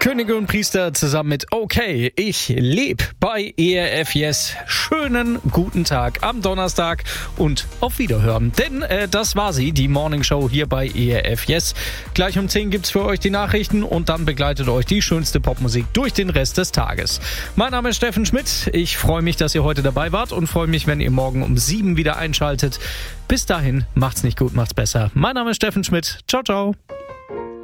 Könige und Priester zusammen mit Okay, ich lebe bei ERF Yes. Schönen guten Tag am Donnerstag und auf Wiederhören. Denn das war sie, die Morning Show hier bei ERF Yes. Gleich um 10 gibt's für euch die Nachrichten und dann begleitet euch die schönste Popmusik durch den Rest des Tages. Mein Name ist Steffen Schmidt. Ich freue mich, dass ihr heute dabei wart und freue mich, wenn ihr morgen um 7 wieder einschaltet. Bis dahin, macht's nicht gut, macht's besser. Mein Name ist Steffen Schmidt. Ciao, ciao.